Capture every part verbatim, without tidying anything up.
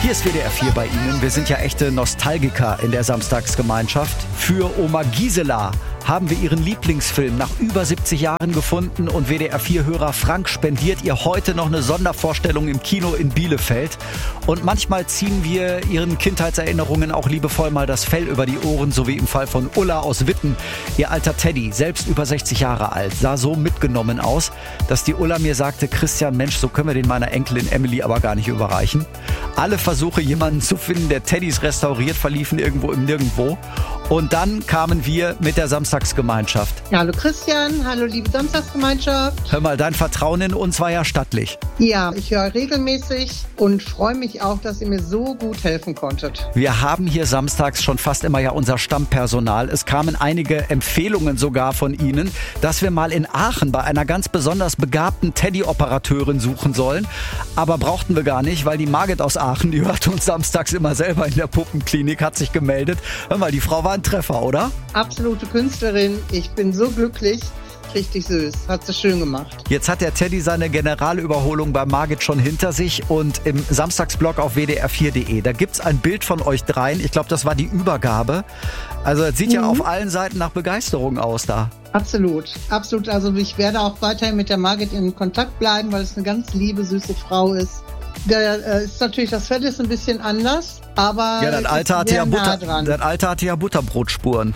Hier ist W D R vier bei Ihnen. Wir sind ja echte Nostalgiker in der Samstagsgemeinschaft. Für Oma Gisela haben wir ihren Lieblingsfilm nach über siebzig Jahren gefunden und W D R vier-Hörer Frank spendiert ihr heute noch eine Sondervorstellung im Kino in Bielefeld. Und manchmal ziehen wir ihren Kindheitserinnerungen auch liebevoll mal das Fell über die Ohren, so wie im Fall von Ulla aus Witten. Ihr alter Teddy, selbst über sechzig Jahre alt, sah so mitgenommen aus, dass die Ulla mir sagte, Christian, Mensch, so können wir den meiner Enkelin Emily aber gar nicht überreichen. Alle Versuche, jemanden zu finden, der Teddys restauriert, verliefen irgendwo im Nirgendwo. Und dann kamen wir mit der Samstagsgemeinschaft. Ja, hallo Christian, hallo liebe Samstagsgemeinschaft. Hör mal, dein Vertrauen in uns war ja stattlich. Ja, ich höre regelmäßig und freue mich auch, dass ihr mir so gut helfen konntet. Wir haben hier samstags schon fast immer ja unser Stammpersonal. Es kamen einige Empfehlungen sogar von Ihnen, dass wir mal in Aachen bei einer ganz besonders begabten Teddy-Operateurin suchen sollen. Aber brauchten wir gar nicht, weil die Margit aus Aachen, die hört uns samstags immer selber in der Puppenklinik, hat sich gemeldet. Hör mal, die Frau war ein Treffer, oder? Absolute Künstlerin. Ich bin so glücklich. Richtig süß. Hat sie schön gemacht. Jetzt hat der Teddy seine Generalüberholung bei Margit schon hinter sich und im Samstagsblog auf w d r vier punkt de, da gibt's ein Bild von euch dreien. Ich glaube, das war die Übergabe. Also es sieht mhm. ja auf allen Seiten nach Begeisterung aus da. Absolut, absolut. Also ich werde auch weiterhin mit der Margit in Kontakt bleiben, weil es eine ganz liebe, süße Frau ist. Der äh, ist natürlich, das Fell ist ein bisschen anders, aber ja, dein Alter hatte ja Butter, dein Alter hatte ja Butterbrotspuren.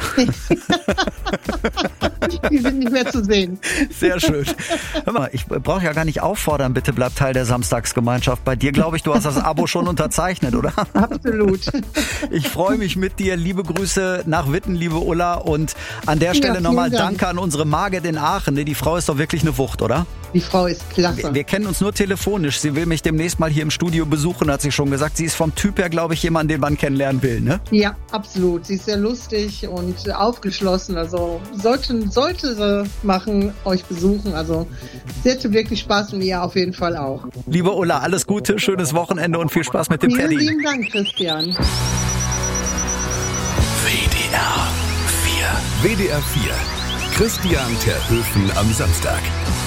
Die sind nicht mehr zu sehen. Sehr schön. Hör mal, ich brauche ja gar nicht auffordern, bitte bleib Teil der Samstagsgemeinschaft. Bei dir, glaube ich, du hast das Abo schon unterzeichnet, oder? Absolut. Ich freue mich mit dir. Liebe Grüße nach Witten, liebe Ulla. Und an der Stelle ja, nochmal Dank. Danke an unsere Margit in Aachen. Die Frau ist doch wirklich eine Wucht, oder? Die Frau ist klasse. Wir, wir kennen uns nur telefonisch. Sie will mich demnächst mal hier im Studio besuchen, hat sie schon gesagt. Sie ist vom Typ her, glaube ich, jemand, den man kennenlernen will, ne? Ja, absolut. Sie ist sehr lustig und aufgeschlossen. Also sollte, sollte sie machen, euch besuchen. Also sie hätte wirklich Spaß und ihr auf jeden Fall auch. Liebe Ulla, alles Gute, schönes Wochenende und viel Spaß mit dem Vielen Teddy. Vielen Dank, Christian. W D R vier. W D R vier. Christian Terhöfen am Samstag.